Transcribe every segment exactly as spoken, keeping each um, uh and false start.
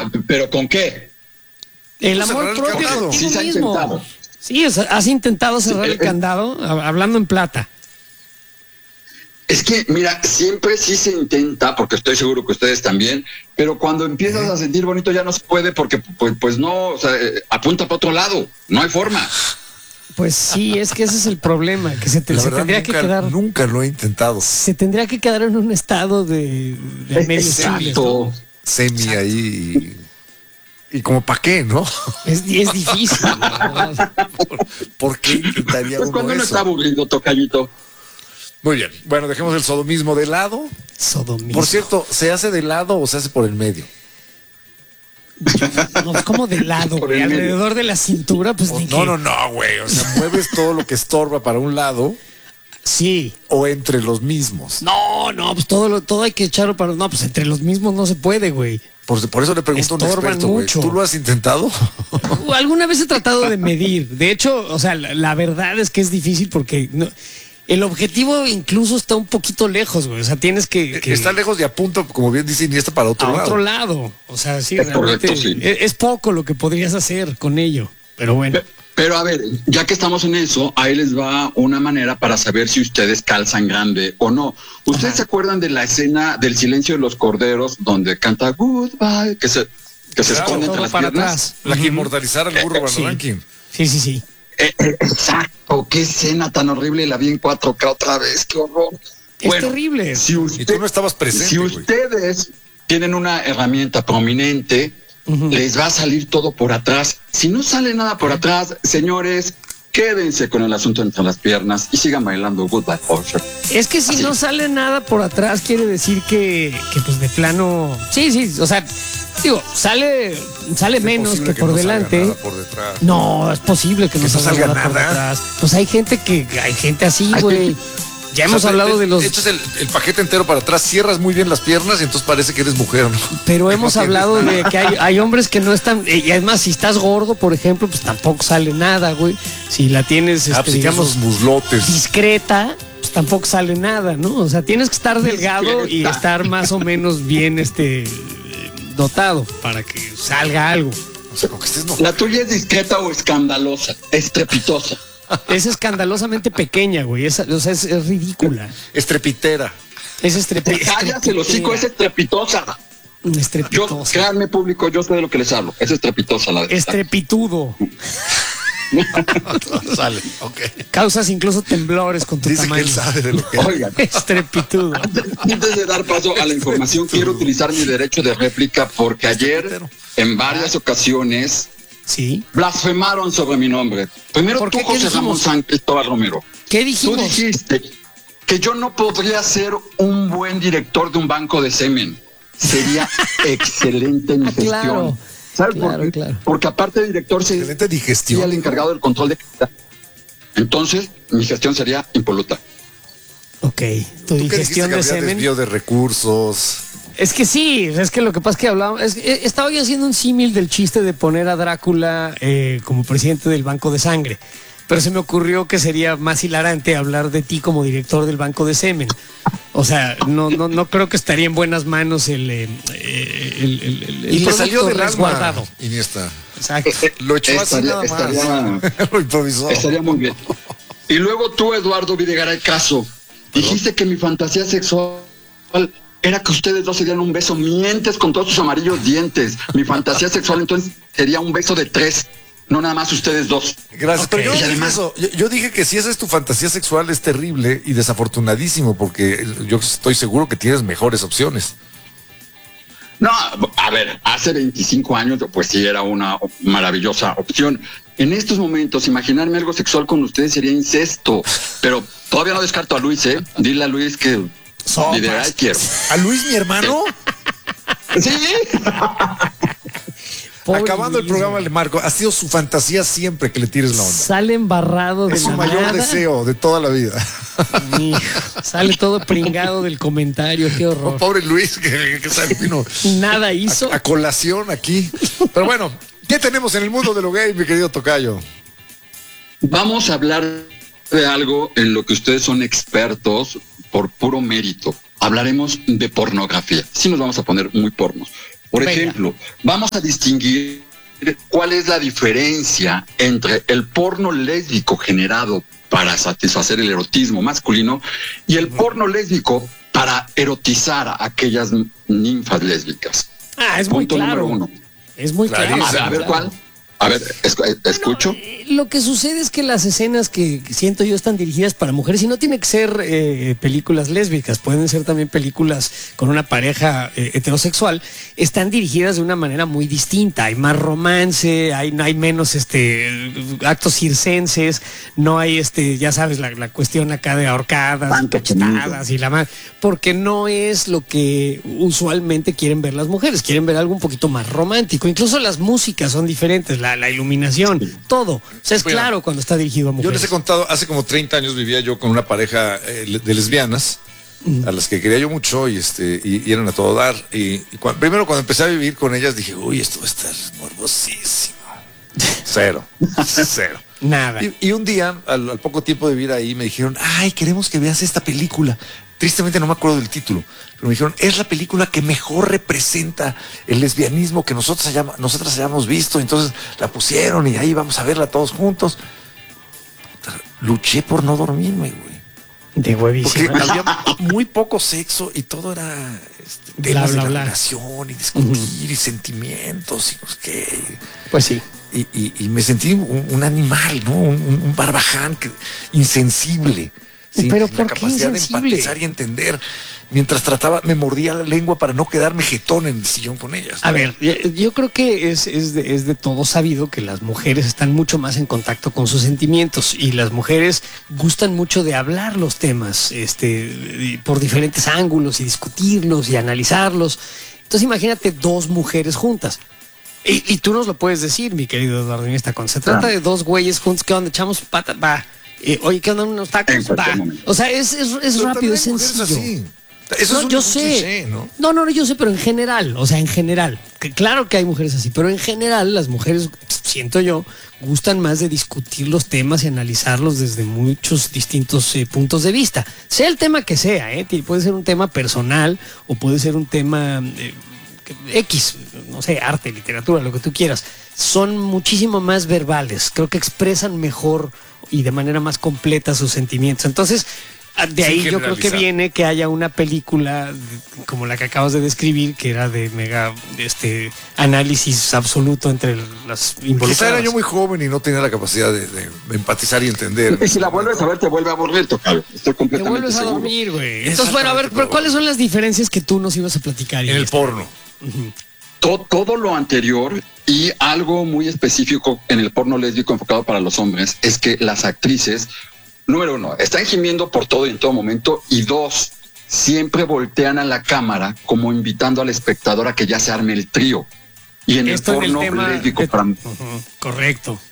¿pero con qué? El amor Cerrar el propio candado. contigo Sí se ha mismo. intentado. Sí, o sea, has intentado cerrar Sí, el eh, candado, hab- hablando en plata. Es que, mira, siempre sí se intenta, porque estoy seguro que ustedes también, pero cuando empiezas a sentir bonito ya no se puede porque, pues, pues no, o sea, eh, apunta para otro lado, no hay forma. Pues sí, es que ese es el problema, que se, te- La se verdad, tendría nunca, que quedar, nunca lo he intentado. se tendría que quedar en un estado de, de a medio chiles, ¿no? Exacto. Semi ahí. Y, y como para qué, ¿no? Es, y es difícil, la verdad. ¿Por, por qué intentaría Pues uno cuando uno eso? está aburrido, tocallito. Muy bien. Bueno, dejemos el sodomismo de lado. Sodomismo. Por cierto, ¿se hace de lado o se hace por el medio? No, es como de lado, Por güey, el medio. alrededor de la cintura, pues O- de no, que- no, no, güey. O sea, mueves todo lo que estorba para un lado Sí. o entre los mismos. No, no, pues todo lo, todo hay que echarlo para. No, pues entre los mismos no se puede, güey. Por, por eso le pregunto a un Estorban experto, güey. mucho. ¿Tú lo has intentado? Alguna vez he tratado de medir. De hecho, o sea, la, la verdad es que es difícil porque no- el objetivo incluso está un poquito lejos, güey. O sea, tienes que, que- Está lejos y apunta, como bien dice Iniesta, para otro a lado. otro lado. O sea, sí, Es realmente correcto, sí. es, es poco lo que podrías hacer con ello. Pero bueno. Pe- Pero a ver, ya que estamos en eso, ahí les va una manera para saber si ustedes calzan grande o no. ¿Ustedes Ajá. se acuerdan de la escena del silencio de los corderos donde canta Goodbye, que se, que se Claro, esconde entre todo las para piernas? atrás. La que inmortalizara el burro Van Sí. Ranking. Sí, sí, sí. Eh, eh, exacto, qué escena tan horrible, la vi en cuatro K otra vez, qué horror. Es terrible. Si usted, Y tú no estabas presente, si güey. ustedes tienen una herramienta prominente, Ujú. les va a salir todo por atrás. Si no sale nada por atrás, señores, quédense con el asunto entre las piernas y sigan bailando Goodbye Porsche. Es que si Así. no sale nada por atrás, quiere decir que, que pues de plano. Sí, sí, o sea, digo, sale, sale Es menos posible que por no salga delante. nada por detrás. No, es posible que no Que no salga, salga nada, por nada. atrás. Pues hay gente que, hay gente así, Hay güey. gente- Ya hemos O sea, hablado te- de los. Echas el, el paquete entero para atrás, cierras muy bien las piernas y entonces parece que eres mujer, ¿no? Pero No hemos tienes hablado nada. de que hay, hay hombres que no están. Y además, si estás gordo, por ejemplo, pues tampoco sale nada, güey. Si la tienes, Ah, este, pues digamos, esos muslotes. discreta, pues tampoco sale nada, ¿no? O sea, tienes que estar delgado y Discreta. estar más o menos bien este dotado para que salga algo. O sea, como que estés no. La tuya es discreta o escandalosa, estrepitosa. Es escandalosamente pequeña, güey. Es, o sea, es, es ridícula. Estrepitera. Es estrepe, Cállate, el hocico, es estrepitosa. Yo, estrepitosa. créanme, público, yo sé de lo que les hablo. Es estrepitosa la de Estrepitudo. Sale, ok. Causas incluso temblores con tu Dice que tamaño. él sabe de lo que Oigan, Estrepitudo. antes de dar paso a la información, quiero utilizar mi derecho de réplica porque ayer, en varias ocasiones, Sí. blasfemaron sobre mi nombre. Primero ¿Por tú, qué? ¿Qué José Ramón dijimos? San Cristóbal Romero. ¿Qué Tú dijimos? dijiste que yo no podría ser un buen director de un banco de semen. Sería excelente en mi Ah, gestión. claro, ¿Sabes claro, por qué? claro. Porque aparte de director se- excelente sería digestión. el encargado del control de calidad. Entonces, mi gestión sería impoluta. Ok. Tu ¿Tú qué dijiste digestión que de había semen. desvío de recursos? Es que sí, es que lo que pasa es que hablábamos. Es, eh, estaba yo haciendo un símil del chiste de poner a Drácula eh, como presidente del Banco de Sangre. Pero se me ocurrió que sería más hilarante hablar de ti como director del Banco de Semen. O sea, no, no, no creo que estaría en buenas manos el, eh, eh, el, el, el- el Y le salió producto del alma, resguardado. Iniesta. Exacto. Lo echó así Estaría- nada más. estaría- Lo improvisó. Estaría muy bien. Y luego tú, Eduardo Videgaray Caso, dijiste que mi fantasía sexual era que ustedes dos se dieran un beso. Mientes con todos tus amarillos dientes. Mi fantasía sexual entonces sería un beso de tres, no nada más ustedes dos. Gracias. Ok. Pero yo no Y dije además- eso. Yo, yo dije que si esa es tu fantasía sexual es terrible y desafortunadísimo porque yo estoy seguro que tienes mejores opciones. No, a ver, hace veinticinco años pues sí era una maravillosa opción. En estos momentos, imaginarme algo sexual con ustedes sería incesto. Pero todavía no descarto a Luis, ¿eh? Dile a Luis que Sopas. Videgaray quiero. ¿A Luis, mi hermano? Sí. Pobre Acabando el Luis, programa güey. le marco. Ha sido su fantasía siempre que le tires la onda. Sale embarrado de Es su la mayor nada. deseo de toda la vida. Hijo, sale todo pringado del comentario, qué Oh, horror. pobre Luis, que, que sale, vino Nada hizo. a, a colación aquí. Pero bueno, ¿qué tenemos en el mundo de lo gay, mi querido tocayo? Vamos a hablar de algo en lo que ustedes son expertos por puro mérito. Hablaremos de pornografía. Sí nos vamos a poner muy pornos. Por Venga. ejemplo, vamos a distinguir cuál es la diferencia entre el porno lésbico generado para satisfacer el erotismo masculino y el porno lésbico para erotizar a aquellas ninfas lésbicas. Ah, es muy Punto claro. número uno. Es muy claro. Clarísimo. A ver, a ver, ¿cuál? A ver, es- escucho. Bueno, eh, lo que sucede es que las escenas que que siento yo están dirigidas para mujeres y no tiene que ser eh, películas lésbicas, pueden ser también películas con una pareja eh, heterosexual, están dirigidas de una manera muy distinta. Hay más romance, hay, no hay menos este actos circenses, no hay este, ya sabes, la, la cuestión acá de ahorcadas, Tanto cachetadas y la más, porque no es lo que usualmente quieren ver las mujeres, quieren ver algo un poquito más romántico. Incluso las músicas son diferentes, la, la iluminación, todo. O sea, es Mira, claro cuando está dirigido a Yo mujeres. les he contado, hace como treinta años vivía yo con una pareja eh, le- de lesbianas, a las que quería yo mucho y este y, y eran a todo dar. Y, y cuan- primero cuando empecé a vivir con ellas dije, uy, esto va a estar morbosísimo. Cero, cero. Nada. Y, y un día, al, al poco tiempo de vivir ahí, me dijeron, ay, queremos que veas esta película. Tristemente no me acuerdo del título, pero me dijeron, es la película que mejor representa el lesbianismo que nosotros hayamos, nosotras hayamos visto. Entonces la pusieron y ahí vamos a verla todos juntos. Puta, luché por no dormirme, güey. De Porque huevísimo. había muy poco sexo y todo era este, Bla, temas bla, de la bla. relación y discutir y sentimientos y no sé qué. Pues sí. Y, y- y me sentí un, un animal, ¿no? Un, un- un barbaján que- insensible. ¿sí? Pero Sin ¿por la qué capacidad insensible? de empatizar y entender. Mientras trataba, me mordía la lengua para no quedarme jetón en el sillón con ellas. A ver, eh, yo creo que es, es, de, es de todo sabido que las mujeres están mucho más en contacto con sus sentimientos y las mujeres gustan mucho de hablar los temas este, y por diferentes ángulos y discutirlos y analizarlos. Entonces imagínate dos mujeres juntas. Y, y tú nos lo puedes decir, mi querido Eduardo Iniesta, cuando se trata Ah. de dos güeyes juntos, ¿qué onda? Echamos pata, va. Eh, oye, ¿qué onda? Unos tacos, En cualquier va. momento. O sea, es, es, es Pero rápido, también es hay mujeres sencillo. así. Eso No, es un, yo un sé. cliché, ¿no? No, no, no, yo sé, pero en general, o sea, en general. Que claro que hay mujeres así, pero en general las mujeres, siento yo, gustan más de discutir los temas y analizarlos desde muchos distintos eh, puntos de vista. Sea el tema que sea, ¿eh? Que puede ser un tema personal o puede ser un tema eh, que- X, no sé, arte, literatura, lo que tú quieras. Son muchísimo más verbales, creo que expresan mejor y de manera más completa sus sentimientos. Entonces, ah, de Sin ahí yo creo que generalizar. viene que haya una película de- como la que acabas de describir, que era de mega este análisis absoluto entre las Quizá involucradas. era yo muy joven y no tenía la capacidad de, de- de empatizar y entender. Y si la vuelves a ver, te vuelve a aburrir, Tocayo. Estoy Te completamente vuelves a seguro. dormir, güey. Entonces, bueno, a ver, pero ¿cuáles son las diferencias que tú nos ibas a platicar? En el Iniesta? porno. To- todo lo anterior y algo muy específico en el porno lésbico enfocado para los hombres es que las actrices, número uno, están gimiendo por todo y en todo momento, y dos, siempre voltean a la cámara como invitando al espectador a que ya se arme el trío. Y en Esto el en el porno tema lésbico de- para, Ujú, correcto.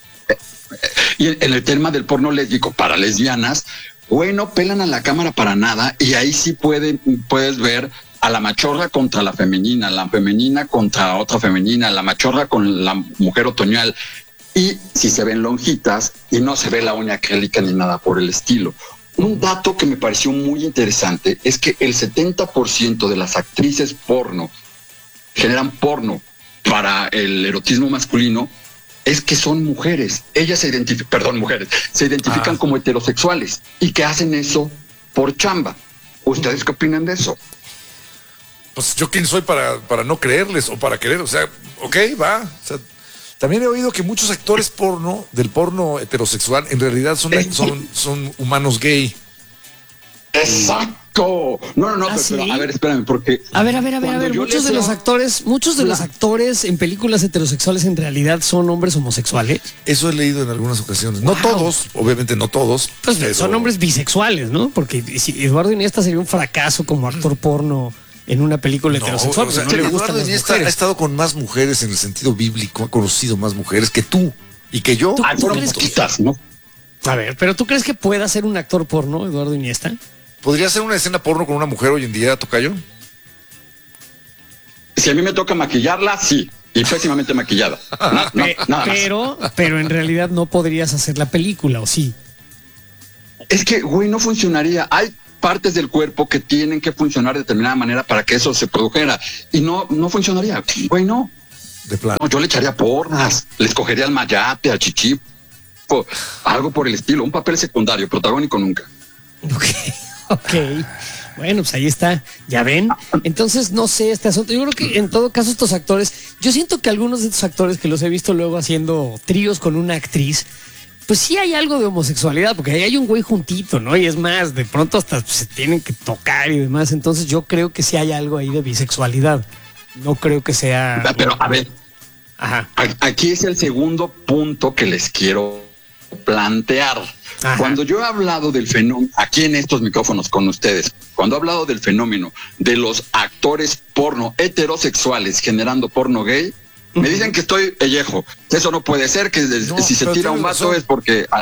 y en, en el tema del porno lésbico para lesbianas, bueno, pelan a la cámara para nada, y ahí sí pueden, puedes ver a la machorra contra la femenina, la femenina contra otra femenina, la machorra con la mujer otoñal, y si se ven lonjitas y no se ve la uña acrílica ni nada por el estilo. Un dato que me pareció muy interesante es que el setenta por ciento de las actrices porno generan porno para el erotismo masculino es que son mujeres. Ellas se identifican, perdón, mujeres, se identifican Ah. como heterosexuales y que hacen eso por chamba. ¿Ustedes qué opinan de eso? Pues yo quién soy para, para no creerles o para querer, o sea, ok, va. O sea, también he oído que muchos actores porno, del porno heterosexual, en realidad son, son, son humanos gay. Exacto. No, no, no, ¿Ah, pero, sí? pero, a ver, espérame, porque A ver, a ver, a ver, a cuando ver, yo muchos de leo- los actores, muchos de los La- actores en películas heterosexuales en realidad son hombres homosexuales. Eso he leído en algunas ocasiones. No Wow. todos, obviamente no todos. Pues pero- son hombres bisexuales, ¿no? Porque si Eduardo Iniesta sería un fracaso como actor porno en una película No, heterosexual, o sea, porque no le Eduardo gustan las Iniesta ha mujeres. estado con más mujeres en el sentido bíblico, ha conocido más mujeres que tú y que yo. ¿Tú- Ay, fueron crees que- poquitas, ¿no? A ver, pero ¿tú crees que pueda ser un actor porno, Eduardo Iniesta? ¿Podría ser una escena porno con una mujer hoy en día, Tocayo? Si a mí me toca maquillarla, sí. Y pésimamente maquillada. Na- no, Pe- nada más. pero, pero en realidad no podrías hacer la película, ¿o sí? Es que, güey, no funcionaría. Hay partes del cuerpo que tienen que funcionar de determinada manera para que eso se produjera. Y no, no funcionaría. Güey, no. De plano. No, yo le echaría porras, le escogería al mayate, al chichip, algo por el estilo, un papel secundario, protagónico nunca. Ok, ok. Bueno, pues ahí está, ya ven. Entonces, no sé, este asunto, yo creo que en todo caso estos actores, yo siento que algunos de estos actores que los he visto luego haciendo tríos con una actriz, pues sí hay algo de homosexualidad, porque ahí hay un güey juntito, ¿no? Y es más, de pronto hasta se tienen que tocar y demás, entonces yo creo que sí hay algo ahí de bisexualidad. No creo que sea... Pero, a ver, ajá. Aquí es el segundo punto que les quiero plantear. Ajá. Cuando yo he hablado del fenómeno, aquí en estos micrófonos con ustedes, cuando he hablado del fenómeno de los actores porno heterosexuales generando porno gay, uh-huh. me dicen que estoy pellejo, que eso no puede ser, que no, si se tira un vaso es porque... Ah,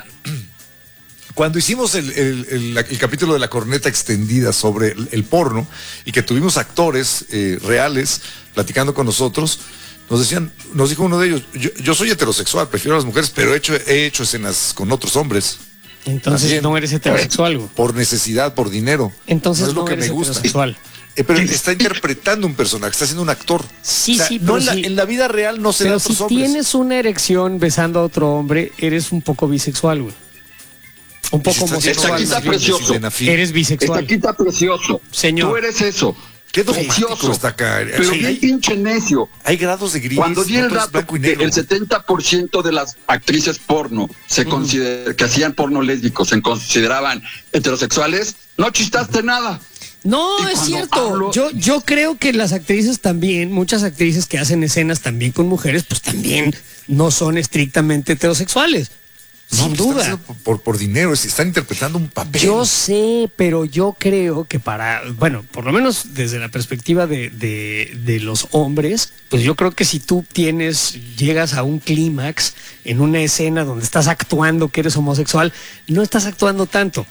cuando hicimos el, el, el, el capítulo de la corneta extendida sobre el, el porno y que tuvimos actores eh, reales platicando con nosotros, nos decían, nos dijo uno de ellos, yo, yo soy heterosexual, prefiero a las mujeres, pero he hecho, he hecho escenas con otros hombres. Entonces También, no eres heterosexual. Güey. Por necesidad, por dinero. Entonces no es lo no que eres me gusta. Heterosexual. Eh, pero él está interpretando un personaje, está siendo un actor. Sí, o sea, sí, no pero en, la, sí. en la vida real no se da a otros si hombres. Si tienes una erección besando a otro hombre, eres un poco bisexual, güey. Un poco homosexual. Está precioso. Eres bisexual. Está aquí está precioso. Señor. Tú eres eso. Qué precioso está acá. Pero sí, qué pinche necio. Hay grados de gris. Cuando di el no dato que el setenta por ciento de las actrices porno se mm. consider, que hacían porno lésbico se consideraban heterosexuales, no chistaste nada. No, es cierto. Hablo... Yo, yo creo que las actrices también, muchas actrices que hacen escenas también con mujeres, pues también no son estrictamente heterosexuales. No, Sin pues duda. Por, por, por dinero, están interpretando un papel. Yo sé, pero yo creo que para, bueno, por lo menos desde la perspectiva de, de, de los hombres, pues yo creo que si tú tienes, llegas a un clímax en una escena donde estás actuando que eres homosexual, no estás actuando tanto.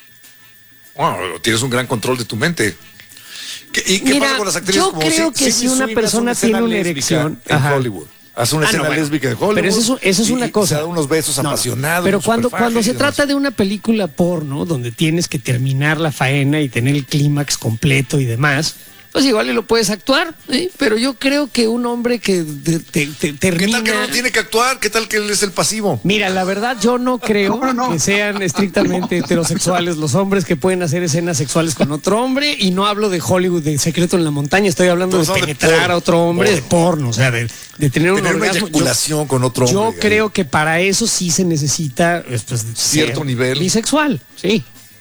Bueno, tienes un gran control de tu mente. ¿Qué, ¿Y qué Mira, pasa con las actrices? Yo como creo si, que si si una persona una tiene una erección en ajá. Hollywood. Hace una ah, escena no, bueno, lésbica de Hollywood. Pero eso, eso es una y, cosa. Y se da unos besos no, apasionados. Pero cuando, cuando se trata de una película porno, donde tienes que terminar la faena y tener el clímax completo y demás, pues igual lo puedes actuar, ¿eh? Pero yo creo que un hombre que te, te, te termina... ¿Qué tal que no tiene que actuar? ¿Qué tal que él es el pasivo? Mira, la verdad yo no creo no, no. que sean estrictamente heterosexuales los hombres que pueden hacer escenas sexuales con otro hombre, y no hablo de Hollywood, de Secreto en la Montaña, estoy hablando Entonces, de penetrar de a otro hombre, porno. de porno, o sea, de, de tener, tener un una orgasmo. eyaculación yo, con otro hombre. Yo creo ahí. que para eso sí se necesita pues, cierto nivel bisexual, sí.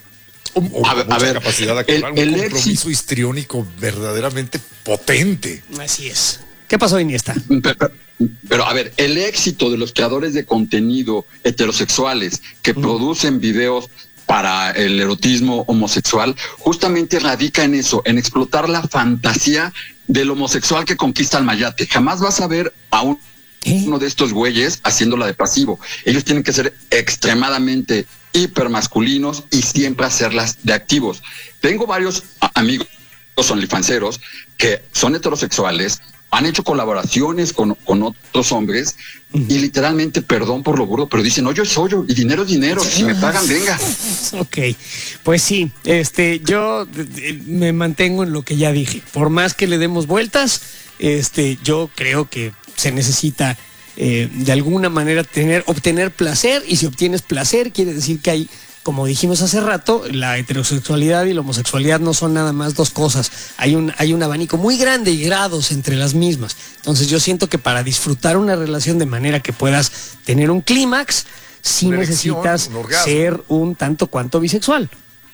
O, o a ver, a ver, capacidad de actuar, el, el un compromiso éxito. histriónico verdaderamente potente. Así es. ¿Qué pasó, Iniesta? Pero, pero a ver, el éxito de los creadores de contenido heterosexuales que mm. producen videos para el erotismo homosexual justamente radica en eso, en explotar la fantasía del homosexual que conquista al mayate. Jamás vas a ver a un, ¿Eh? uno de estos güeyes haciéndola de pasivo. Ellos tienen que ser extremadamente hipermasculinos y siempre hacerlas de activos. Tengo varios amigos onlyfanseros que son heterosexuales, han hecho colaboraciones con, con otros hombres uh-huh. y literalmente, perdón por lo burdo, pero dicen, hoyo es hoyo y dinero es dinero, si me pagan, venga. Ok, pues sí, este, yo me mantengo en lo que ya dije. Por más que le demos vueltas, este, yo creo que se necesita Eh, de alguna manera tener, obtener placer, y si obtienes placer quiere decir que hay, como dijimos hace rato, la heterosexualidad y la homosexualidad no son nada más dos cosas, hay un, hay un abanico muy grande y grados entre las mismas. Entonces yo siento que para disfrutar una relación de manera que puedas tener un clímax, sí una necesitas erección, un ser un tanto cuanto bisexual.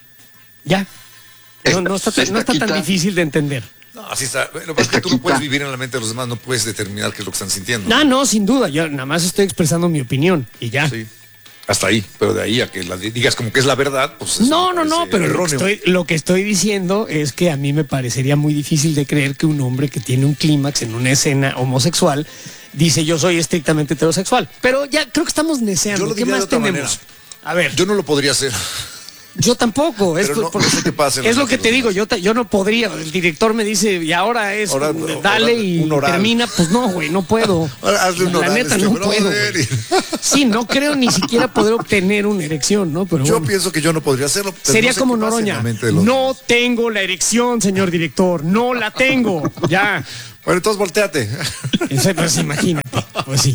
Ya, no, no está, no está tan difícil de entender. No, así está. Bueno, porque tú no puedes vivir en la mente de los demás, no puedes determinar qué es lo que están sintiendo. No, no, sin duda. Yo nada más estoy expresando mi opinión y ya. Sí. Hasta ahí, pero de ahí a que la digas como que es la verdad, pues. No, no, no, pero lo que, estoy, lo que estoy diciendo es que a mí me parecería muy difícil de creer que un hombre que tiene un clímax en una escena homosexual dice yo soy estrictamente heterosexual. Pero ya creo que estamos neceando. ¿Qué más tenemos? Manera. A ver. Yo no lo podría hacer. Yo tampoco. Es, Pero no- por- no sé qué pasa en es los lo que te otros digo, demás. yo, ta- yo no podría. El director me dice, y ahora es Ahora, un- ahora, dale y un oral. termina. Pues no, güey, no puedo. Ahora hazle un La oral, neta, este no puedo. brother. güey. Sí, no creo ni siquiera poder obtener una erección, ¿no? Pero Yo bueno. pienso que yo no podría hacerlo. pero Sería no sé como qué pasa en Noroña. la mente de los No demás. tengo la erección, señor director. No la tengo. Ya. Bueno, entonces volteate. Eso, pues imagínate. Pues sí.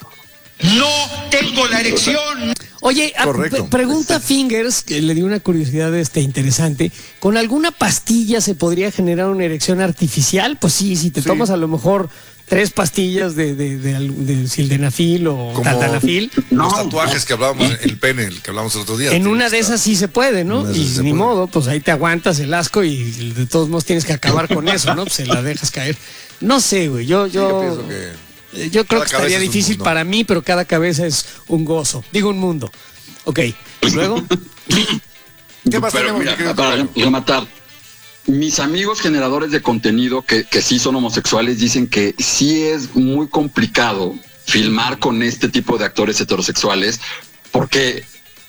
No tengo la erección. Oye, a- Correcto. pre- pregunta Fingers, que le dio una curiosidad este, interesante. ¿Con alguna pastilla se podría generar una erección artificial? Pues sí, si te Sí. tomas a lo mejor tres pastillas de, de, de, al- de sildenafil o Como taldanafil, No, los tatuajes que hablábamos, el pene, el que hablábamos el otro día. en una Está- de esas sí se puede, ¿no? En una de Y esas se ni puede. modo, pues ahí te aguantas el asco y de todos modos tienes que acabar con eso, ¿no? Pues se la dejas caer. No sé, güey, yo, Yo yo, pienso que eh, yo creo cada que cabeza estaría es un difícil mundo. para mí, pero cada cabeza es un gozo. Digo un mundo. Ok, ¿y luego? ¿Qué más Pero tenemos, mira, mi querido para Tocayo? rematar, mis amigos generadores de contenido que, que sí son homosexuales dicen que sí es muy complicado filmar con este tipo de actores heterosexuales porque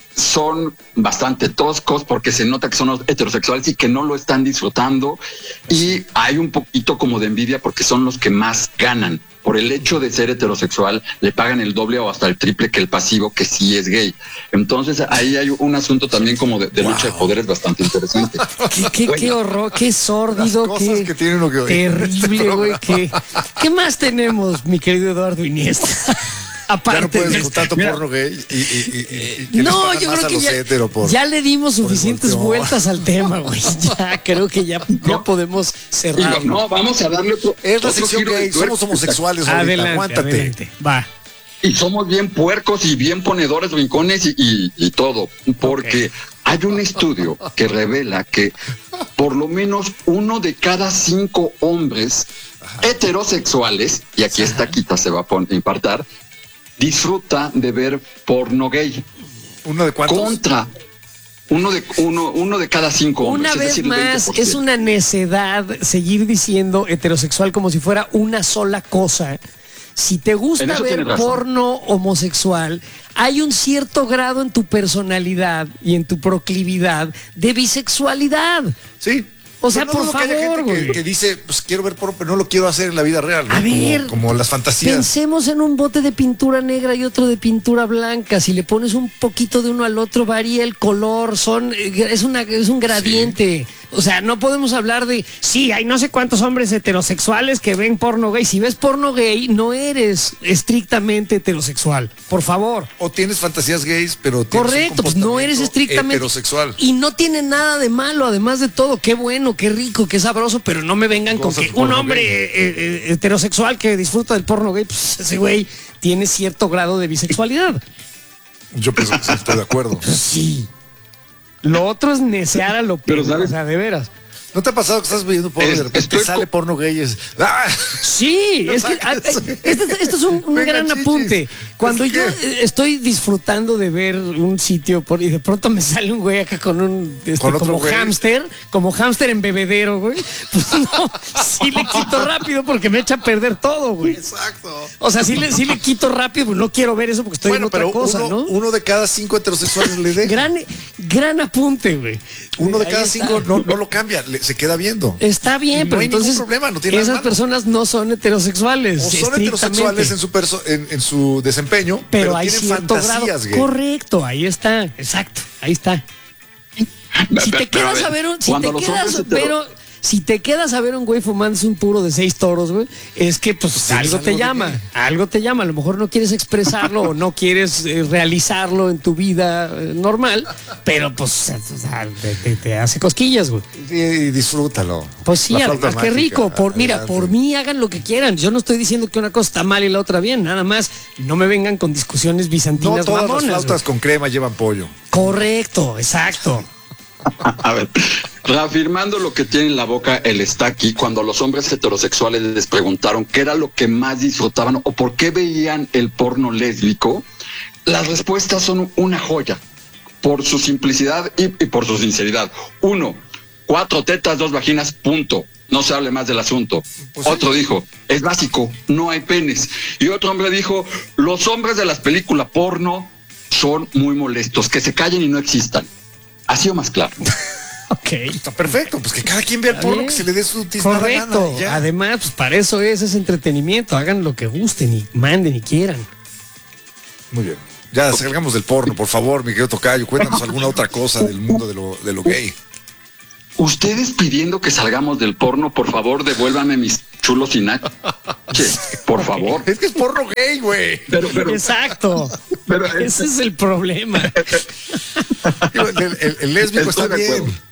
son bastante toscos, porque se nota que son heterosexuales y que no lo están disfrutando, y hay un poquito como de envidia porque son los que más ganan. Por el hecho de ser heterosexual, le pagan el doble o hasta el triple que el pasivo, que sí es gay. Entonces ahí hay un asunto también como de, de lucha de poderes bastante interesante. ¿Qué, qué, qué horror, qué sórdido, Las cosas qué que tiene uno que oír. terrible, güey. ¿Qué, ¿Qué más tenemos, mi querido Eduardo Iniesta? Ya no Aparte puedes de ver tanto Mira. porno gay y, y, y, y- y ¿quiénes No, pagan yo más creo a que los ya, hetero por- ya le dimos por el suficientes volteo? vueltas al tema, güey. Ya creo que ya, ya podemos Y cerrar. no, no, vamos a darle otro, Es la otro sección giro de gay, tuerca. somos homosexuales ahorita, Adelante, aguántate. adelante. Va. Y somos bien puercos y bien ponedores rincones y, y- y todo, porque hay un estudio que revela que por lo menos uno de cada cinco hombres heterosexuales, y aquí esta quita se va a pon- impartar, disfruta de ver porno gay. ¿Uno de cuántos? Contra uno de uno, uno de cada cinco Una hombres. es vez decir, el más, veinte por ciento. es una necedad seguir diciendo heterosexual como si fuera una sola cosa. Si te En gusta eso ver tienes razón. porno homosexual, hay un cierto grado en tu personalidad y en tu proclividad de bisexualidad. Sí. O sea, Pero por dudo que haya favor, gente que, güey. que dice, pues quiero ver porno, pero no lo quiero hacer en la vida real. ¿no? A Como- ver, como, las fantasías. Pensemos en un bote de pintura negra y otro de pintura blanca. Si le pones un poquito de uno al otro, varía el color. Son, es, una, es un gradiente. O sea, no podemos hablar de, sí, hay no sé cuántos hombres heterosexuales que ven porno gay. Si ves porno gay, no eres estrictamente heterosexual. Por favor. O tienes fantasías gays, pero tienes un Correcto, pues no eres comportamiento estrictamente heterosexual. Y no tiene nada de malo, además de todo. Qué bueno, qué rico, qué sabroso, pero no me vengan con Cosas que de porno un hombre gay. eh, eh, heterosexual que disfruta del porno gay, pues ese güey tiene cierto grado de bisexualidad. Yo pienso que sí, estoy de acuerdo. Sí. Lo otro es necear a lo Pero, peor, ¿sabes? o sea, de veras. ¿No te ha pasado que estás viendo porno y Es- de repente estoy te sale co- porno gay? y Es, ¡ah! Sí, es que ah, eh, este, este es un, un Venga, gran chichis. apunte. Cuando ¿Es yo qué? eh, estoy disfrutando de ver un sitio por, y de pronto me sale un güey acá con un este, ¿Con otro como güey? hámster, como hámster en bebedero, güey. Pues no, sí le quito rápido porque me echa a perder todo, güey. Exacto. O sea, sí le, sí le quito rápido, pues no quiero ver eso porque estoy Bueno, en otra pero cosa, uno, ¿no? uno de cada cinco heterosexuales le deja. Gran, gran apunte, güey. Uno de Ahí cada está. cinco no, no lo cambia, le- se queda viendo. Está bien, No pero hay ningún entonces problema, no tiene nada esas de malo. personas no son heterosexuales. O son estrictamente. heterosexuales en su, perso- en, en su desempeño, pero, pero, hay tienen cierto fantasías grado. gay. Correcto, ahí está, exacto, ahí está. Si te Pero, quedas ver, a ver un, si cuando te los quedas hombres a hetero- ver un- si te quedas a ver un güey fumándose un puro de seis toros, güey, es que pues Sí, algo es te algo de llama, gay. algo te llama. A lo mejor no quieres expresarlo o no quieres eh, realizarlo en tu vida eh, normal, pero pues o sea, te, te- te hace cosquillas, güey. Sí, y disfrútalo. Pues sí, La flauta además, qué mágica, rico. Por, mira, adelante. por mí hagan lo que quieran. Yo no estoy diciendo que una cosa está mal y la otra bien. Nada más, no me vengan con discusiones No bizantinas todas mamonas. las flautas güey. con crema llevan pollo. Correcto, exacto. A ver, reafirmando lo que tiene en la boca el está aquí, cuando los hombres heterosexuales les preguntaron qué era lo que más disfrutaban o por qué veían el porno lésbico, las respuestas son una joya, por su simplicidad y, y por su sinceridad. Uno, cuatro tetas, dos vaginas, punto. No se hable más del asunto. Pues otro dijo, es básico, no hay penes. Y otro hombre dijo, los hombres de las películas porno son muy molestos, que se callen y no existan. Ha sido más claro. Ok. Está perfecto, pues que cada quien vea el porno Bien. que se le dé su tiznada Correcto. gana y ya. Además, pues para eso es, es entretenimiento. Hagan lo que gusten y manden y quieran. Muy bien. Ya salgamos del porno, por favor, mi querido Tocayo. Cuéntanos alguna otra cosa del mundo de lo, de lo gay. Ustedes pidiendo que salgamos del porno, por favor, devuélvanme mis chulos sin H. Por favor. Es que es porno gay, güey. Pero, pero, Exacto. pero Ese es el problema. Digo, El, el- el lésbico Estoy está de acuerdo. bien.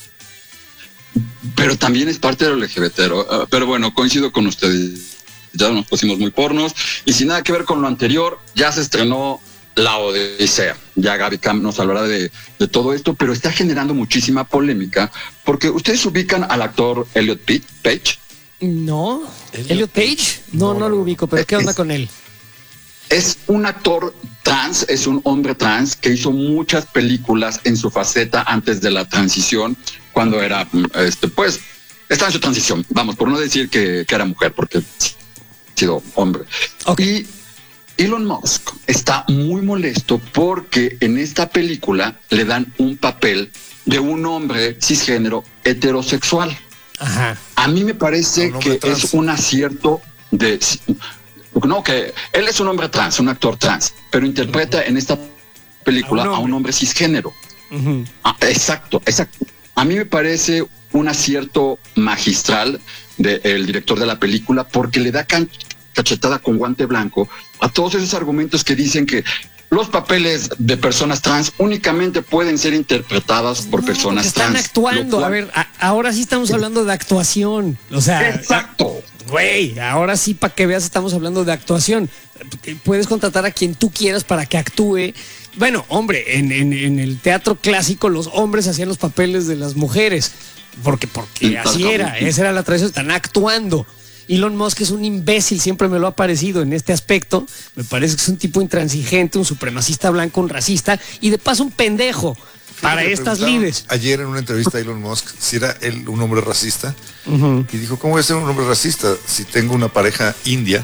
pero también es parte de lo L G B T. Uh, pero bueno, coincido con ustedes. Ya nos pusimos muy pornos. Y sin nada que ver con lo anterior, ya se estrenó La Odisea. Ya Gaby Camp nos hablará de, de todo esto, pero está generando muchísima polémica porque ustedes ubican al actor Elliot Page. No. Elliot Elliot Page. No, no, No, lo no. ubico, pero ¿qué onda Es- con él? Es un actor trans, es un hombre trans que hizo muchas películas en su faceta antes de la transición, cuando era, este, pues, está en su transición, vamos, por no decir que, que era mujer, porque ha sido hombre. Ok. Y Elon Musk está muy molesto porque en esta película le dan un papel de un hombre cisgénero heterosexual. Ajá. A mí me parece A un hombre que trans. es un acierto de... No, que él es un hombre trans, un actor trans, pero interpreta en esta película A un a un hombre. hombre cisgénero. Ujú. Ah, exacto, exacto. A mí me parece un acierto magistral del director de la película porque le da can- cachetada con guante blanco a todos esos argumentos que dicen que los papeles de personas trans únicamente pueden ser interpretadas por No, personas porque están trans. actuando. lo cual- A ver, a- ahora sí estamos hablando de actuación. O sea, Exacto. güey, ahora sí, para que veas, estamos hablando de actuación. Puedes contratar a quien tú quieras para que actúe. Bueno, hombre, en, en- en el teatro clásico los hombres hacían los papeles de las mujeres. Porque, porque así era, esa era la tradición, están actuando. Elon Musk es un imbécil, siempre me lo ha parecido en este aspecto. Me parece que es un tipo intransigente, un supremacista blanco, un racista y de paso un pendejo para Le estas preguntaron lides. Ayer en una entrevista a Elon Musk si era él un hombre racista. Y dijo, ¿cómo voy a ser un hombre racista si tengo una pareja india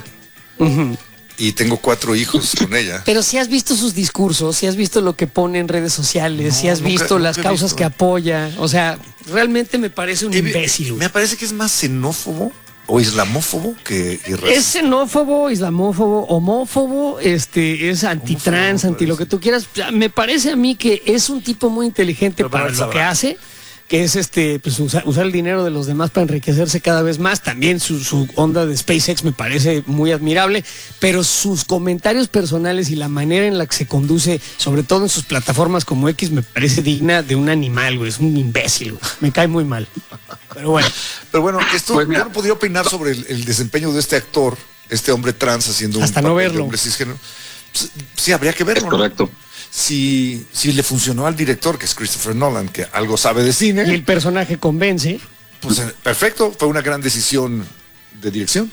y tengo cuatro hijos con ella? Pero si has visto sus discursos, si has visto lo que pone en redes sociales, No, si has nunca- visto las nunca he causas visto. que apoya, o sea, realmente me parece un Eh, imbécil. güey. Me parece que es más xenófobo o islamófobo que que racista. Es xenófobo, islamófobo, homófobo, este, es antitrans, Homófobo, anti lo que tú quieras. Ya, me parece a mí que es un tipo muy inteligente Pero para para él lo que sabrá. hace, que es este, pues usa- usar el dinero de los demás para enriquecerse cada vez más. También su, su onda de SpaceX me parece muy admirable, pero sus comentarios personales y la manera en la que se conduce, sobre todo en sus plataformas como X, me parece digna de un animal, güey. Es un imbécil, güey. Me cae muy mal. Pero bueno. Pero bueno, esto Pues mira. yo no podría opinar sobre el, el desempeño de este actor, este hombre trans haciendo un Hasta no papel de verlo. hombre cisgénero. Pues, sí, habría que Es verlo. ¿no? correcto. Si, si le funcionó al director, que es Christopher Nolan, que algo sabe de cine, Y el personaje convence. pues eh, perfecto, fue una gran decisión de dirección.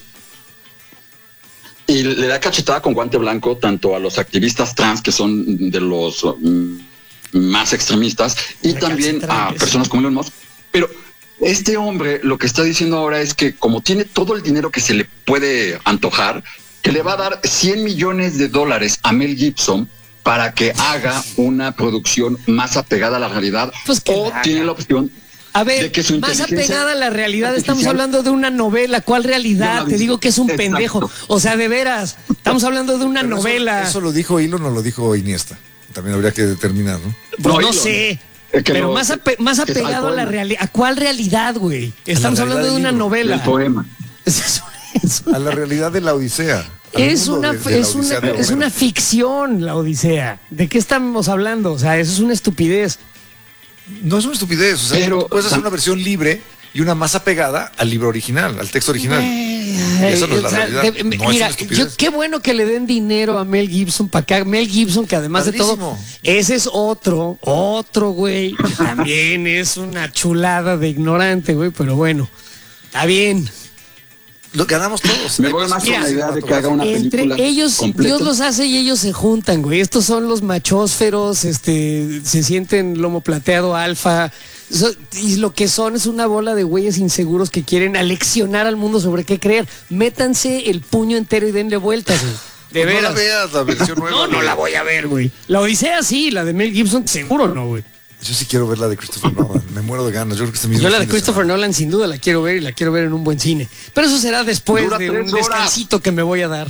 Y le da cachetada con guante blanco tanto a los activistas trans, que son de los mm, más extremistas, y también a Recalcitrantes. personas como Elon Musk. Pero este hombre lo que está diciendo ahora es que como tiene todo el dinero que se le puede antojar, que le va a dar cien millones de dólares a Mel Gibson para que haga una producción más apegada a la realidad, Pues que o la haga. tiene la opción A ver, de que su más inteligencia apegada a la realidad, estamos artificial- hablando de una novela. ¿Cuál realidad? No la Te vi. digo que es un Exacto. pendejo. O sea, de veras, estamos hablando de una Pero eso- novela. Eso, lo dijo Elon o lo dijo Iniesta. También habría que determinar, ¿no? Pues No, no, Elon. sé. Eh, que Pero lo- más, ape- más que es al apegado a la poema. realidad. ¿A cuál realidad, güey? Estamos realidad hablando de del una libro, novela. del poema. Es, es- A la realidad de la Odisea. al es mundo una, de- de la es, una, Odisea de es Homero. una ficción, la Odisea. ¿De qué estamos hablando? O sea, eso es una estupidez. No es una estupidez. O sea, Pero- puedes hacer una versión libre y una más apegada al libro original, al texto original. Ay, Eso no es la o sea, realidad. de- No es mira, una estupidez. yo, qué bueno que le den dinero a Mel Gibson para que haga- Mel Gibson, que además de todo, Padrísimo. ese es otro, otro güey, que también es una chulada de ignorante, güey, pero bueno, está bien. Lo ganamos todos. Me Hay voy más con Mira, la idea de que haga una Entre película ellos, completa. Dios los hace y ellos se juntan, güey. Estos son los machósferos, este, se sienten lomo plateado alfa. So- y lo que son es una bola de güeyes inseguros que quieren aleccionar al mundo sobre qué creer. Métanse el puño entero y denle vueltas, güey. De Pues no la veras. veas la versión nueva. No, no güey. la voy a ver, güey. La Odisea sí, la de Mel Gibson seguro no, güey. Yo sí quiero ver la de Christopher Nolan. Me muero de ganas. Yo creo que este mismo Yo la de fin de Christopher semana. Nolan sin duda la quiero ver y la quiero ver en un buen cine. Pero eso será después Dura de tres un horas. descansito que me voy a dar.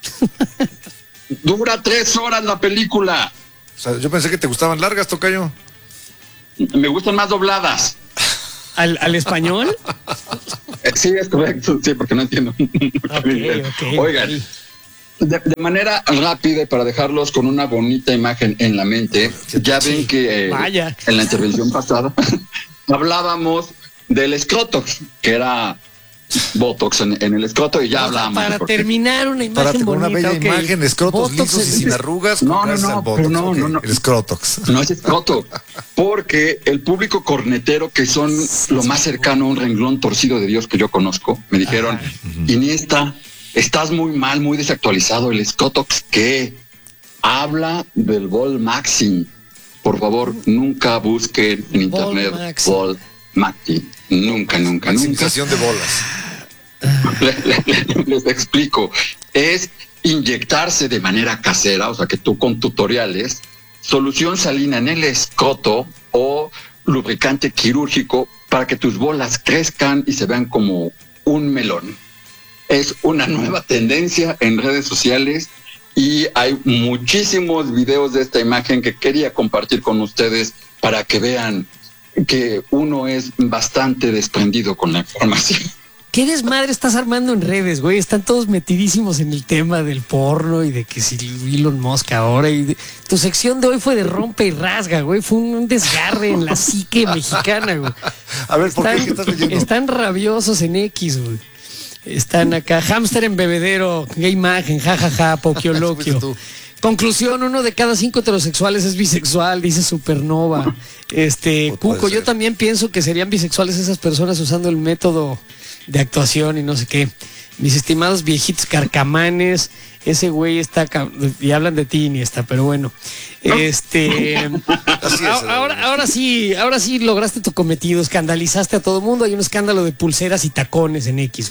Dura tres horas la película. O sea, yo pensé que te gustaban largas, tocayo. Me gustan más dobladas. ¿Al, al español? Eh, Sí, es correcto, sí, porque no entiendo. Ok, ok, Oigan, ok. de, de manera rápida y para dejarlos con una bonita imagen en la mente, ya ven que eh, Vaya. en la intervención pasada hablábamos del escrotox, que era Botox en, en el escroto, y ya O sea, hablábamos. para de por qué. terminar una Para imagen con una bonita. bella ok. imagen, escrotos Botox lisos y en- sin arrugas. No, con no, gracias no, al pero Botox, no, ok. no, no. El escrotox. No es escroto, porque el público cornetero, que son lo más cercano a un renglón torcido de Dios que yo conozco, me dijeron, Iniesta, estás muy mal, muy desactualizado. El escrotox, ¿qué? Habla del Vol Maxim. Por favor, nunca busquen en Vol internet Maxim. Vol Maxim. Nunca, nunca, nunca. Maximización de bolas. Les explico. Es inyectarse de manera casera, o sea que tú con tutoriales, solución salina en el escroto o lubricante quirúrgico para que tus bolas crezcan y se vean como un melón. Es una nueva tendencia en redes sociales y hay muchísimos videos de esta imagen que quería compartir con ustedes para que vean que uno es bastante desprendido con la información. ¿Qué desmadre estás armando en redes, güey? Están todos metidísimos en el tema del porno y de que si Elon Musk ahora. Y de- Tu sección de hoy fue de rompe y rasga, güey. Fue un, un desgarre en la psique mexicana, güey. A ver, ¿por qué? Están, ¿Qué estás leyendo? están rabiosos en X, güey. Están acá. Hámster en bebedero, qué imagen, jajaja, poquioloquio. Fuiste tú. Conclusión, uno de cada cinco heterosexuales es bisexual, dice Supernova. Este, Pues puede Cuco, yo ser. también pienso que serían bisexuales esas personas usando el método de actuación y no sé qué. Mis estimados viejitos carcamanes, ese güey está ca- y hablan de ti, Iniesta, pero bueno. Este Así es, ahora, ahora, ahora sí, ahora sí lograste tu cometido, escandalizaste a todo mundo, hay un escándalo de pulseras y tacones en X.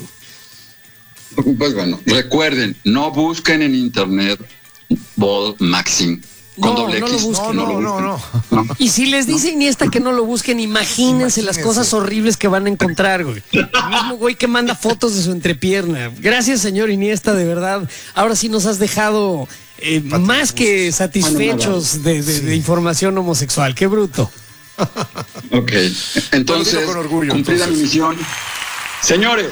güey. Pues bueno, recuerden, no busquen en internet Vol Maxim con No, doble no lo X. busquen. No, lo no, no, busquen. no. Y si les dice Iniesta que no lo busquen, imagínense las Imagínense. cosas horribles que van a encontrar, güey. El mismo güey que manda fotos de su entrepierna. Gracias, señor Iniesta, de verdad. Ahora sí nos has dejado eh, más que satisfechos de, de- de información homosexual. Qué bruto. Ok, entonces, Lo digo con orgullo, cumplida entonces. mi misión. Señores,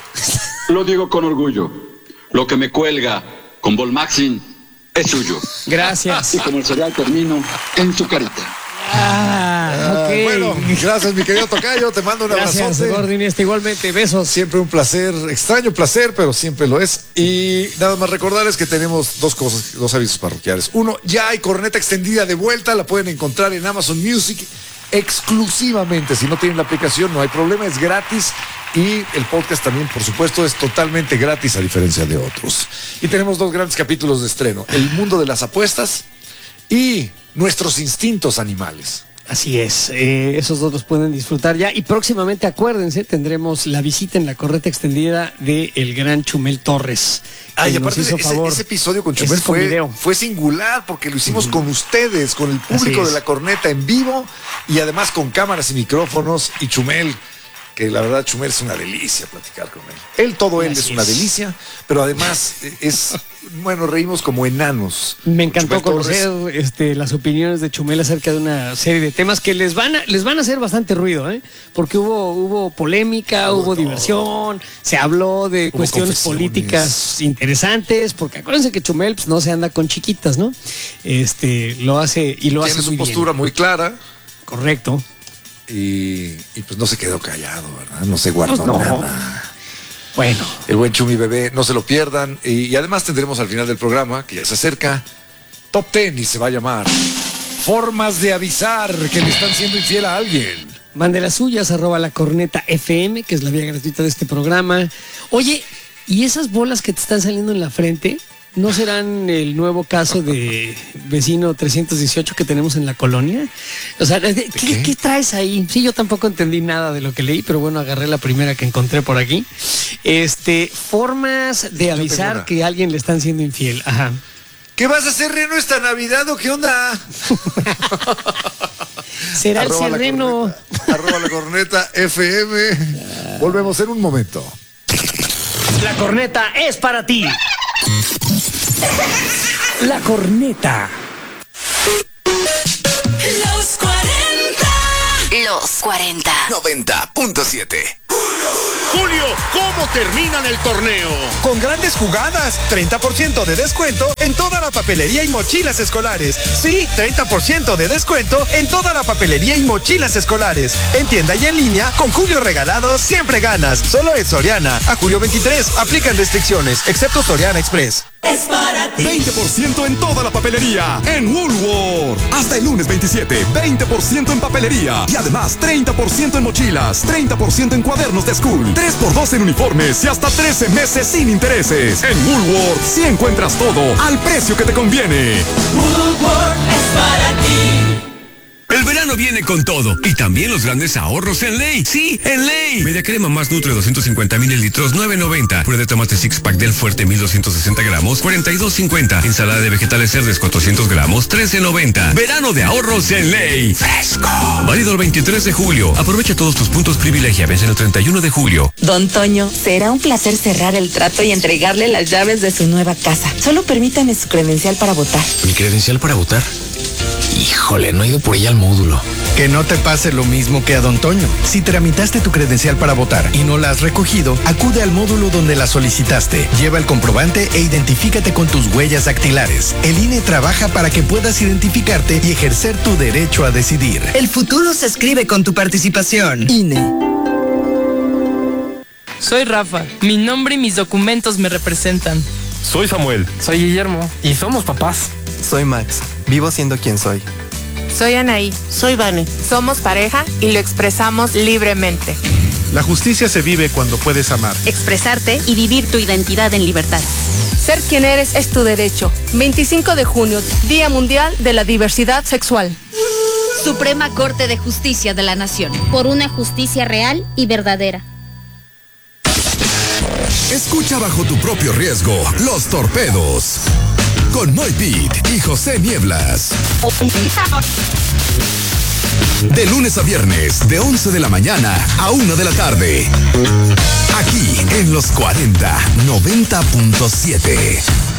lo digo con orgullo. Lo que me cuelga con Vol Maxim es suyo. Gracias. Y como el cereal termino en su carita. Ah, ok. Ah, bueno, gracias, mi querido tocayo. Te mando un Gracias, abrazote. Gordo Iniesta. Igualmente, besos. Siempre un placer, extraño placer, pero siempre lo es. Y nada más recordarles que tenemos dos cosas, dos avisos parroquiales. Uno, ya hay corneta extendida de vuelta, la pueden encontrar en Amazon Music exclusivamente. Si no tienen la aplicación, no hay problema, es gratis. Y el podcast también, por supuesto, es totalmente gratis a diferencia de otros. Y tenemos dos grandes capítulos de estreno: El mundo de las apuestas y Nuestros instintos animales. Así es, eh, esos dos los pueden disfrutar ya y próximamente, acuérdense, tendremos la visita en la correta extendida de el gran Chumel Torres. Ah, y que nos aparte hizo ese, favor. ese episodio con Ese Chumel es con fue, video. fue singular porque lo hicimos con ustedes, con el Así público es. de la corneta en vivo y además con cámaras y micrófonos y Chumel, que la verdad Chumel es una delicia platicar con él. Él, todo él Así es una es. delicia, pero además es, bueno, reímos como enanos. Me encantó Chumel Torres. conocer este, las opiniones de Chumel acerca de una serie de temas que les van a, les van a hacer bastante ruido, ¿eh? Porque hubo, hubo polémica, hubo diversión, se habló de Hubo cuestiones confesiones. políticas interesantes, porque acuérdense que Chumel pues, no se anda con chiquitas, ¿no? Este, lo hace y lo hace Tiene su muy bien. postura muy clara Correcto. y, y pues no se quedó callado, ¿verdad? No se guardó Pues no. nada. Bueno, El buen Chumi Bebé, no se lo pierdan. Y, y además tendremos al final del programa, que ya se acerca, Top Ten y se va a llamar Formas de avisar que le están siendo infiel a alguien. mande las suyas, arroba la corneta F M, que es la vía gratuita de este programa. Oye, ¿y esas bolas que te están saliendo en la frente no serán el nuevo caso de vecino trescientos dieciocho que tenemos en la colonia? O sea, ¿qué, qué? qué traes ahí? Sí, yo tampoco entendí nada de lo que leí, pero bueno, agarré la primera que encontré por aquí. Este, formas de tengo avisar una. que a alguien le están siendo infiel. Ajá. ¿Qué vas a hacer, Reno, esta Navidad o qué onda? Será el Arroba la sereno. corneta, arroba la corneta F M. Volvemos en un momento. La corneta es para ti. La corneta. Los cuarenta. Los cuarenta. noventa punto siete. Julio, ¿cómo terminan el torneo? Con grandes jugadas, treinta por ciento de descuento en toda la papelería y mochilas escolares. Sí, treinta por ciento de descuento en toda la papelería y mochilas escolares. En tienda y en línea, con Julio regalado, siempre ganas. Solo en Soriana. A julio veintitrés, aplican restricciones, excepto Soriana Express. Es para ti. veinte por ciento en toda la papelería en Woolworth. Hasta el lunes veintisiete, veinte por ciento en papelería. Y además treinta por ciento en mochilas, treinta por ciento en cuadernos de school, tres por dos en uniformes y hasta trece meses sin intereses. En Woolworth sí encuentras todo al precio que te conviene. Woolworth es para ti. El verano viene con todo y también los grandes ahorros en Ley. Sí, en Ley. Media crema más Nutre doscientos cincuenta mililitros, nueve noventa. Puré de tomate six pack del Fuerte mil doscientos sesenta gramos, cuarenta y dos cincuenta. Ensalada de vegetales cerdes cuatrocientos gramos, trece noventa. Verano de ahorros en Ley. Fresco. Válido el veintitrés de julio. Aprovecha todos tus puntos privilegia. Vence el treinta y uno de julio. Don Toño, será un placer cerrar el trato y entregarle las llaves de su nueva casa. Solo permítame su credencial para votar. ¿Mi credencial para votar? Híjole, no he ido por ella al módulo. Que no te pase lo mismo que a Don Toño. Si tramitaste tu credencial para votar y no la has recogido, acude al módulo donde la solicitaste. Lleva el comprobante e identifícate con tus huellas dactilares. El I N E trabaja para que puedas identificarte y ejercer tu derecho a decidir. El futuro se escribe con tu participación. I N E. Soy Rafa. Mi nombre y mis documentos me representan. Soy Samuel. Soy Guillermo. Y somos papás. Soy Max. Vivo siendo quien soy. Soy Anaí. Soy Vane. Somos pareja y lo expresamos libremente. La justicia se vive cuando puedes amar, expresarte y vivir tu identidad en libertad. Ser quien eres es tu derecho. veinticinco de junio, Día Mundial de la Diversidad Sexual. Suprema Corte de Justicia de la Nación. Por una justicia real y verdadera. Escucha bajo tu propio riesgo Los Torpedos con Moy Pitt y José Nieblas. De lunes a viernes, de once de la mañana a una de la tarde. Aquí en Los cuarenta, noventa punto siete.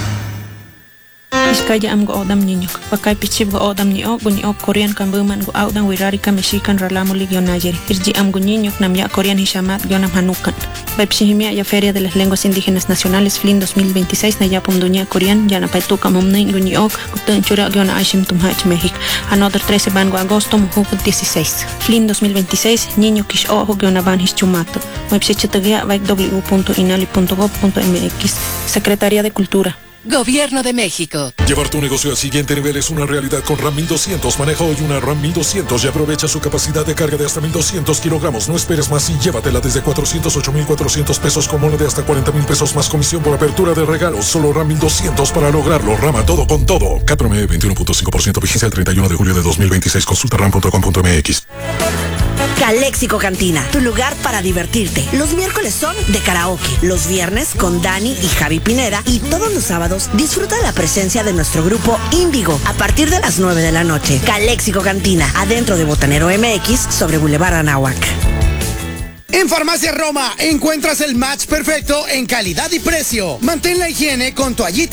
Iskaya am go odam niño. Pakai pichib go odam ni o guni o Korean kan buman go audan wirari ka Mexican ralamo ligyo Niger. Irji am go niño nam ya Korean hishamat gionam hanukan. Baipshihimia ya Feria de las Lenguas Indígenas Nacionales Flin dos mil veintiséis na ya pumduña Korean ya na paituka momnei guni o gutun chura giona ashim tumhach México. Another trece ban go agosto muhuk dieciséis. Flin dos mil veintiséis niño kish o giona ban hischumato. Baipshichitagia baik w punto inali punto gov punto m x. Secretaría de Cultura. Gobierno de México. Llevar tu negocio al siguiente nivel es una realidad con RAM mil doscientos. Maneja hoy una RAM mil doscientos y aprovecha su capacidad de carga de hasta mil doscientos kilogramos. No esperes más y llévatela desde cuatrocientos ocho mil cuatrocientos pesos con bono de hasta cuarenta mil pesos más comisión por apertura de regalos. Solo RAM mil doscientos para lograrlo. Rama todo con todo. C A T promedio veintiuno punto cinco por ciento vigencia el treinta y uno de julio de dos mil veintiséis. Consulta ram punto com punto m x. Caléxico Cantina, tu lugar para divertirte. Los miércoles son de karaoke, los viernes con Dani y Javi Pineda y todos los sábados disfruta la presencia de nuestro grupo Índigo a partir de las nueve de la noche. Caléxico Cantina, adentro de Botanero M X sobre Boulevard Anáhuac. En Farmacia Roma encuentras el match perfecto en calidad y precio. Mantén la higiene con toallitas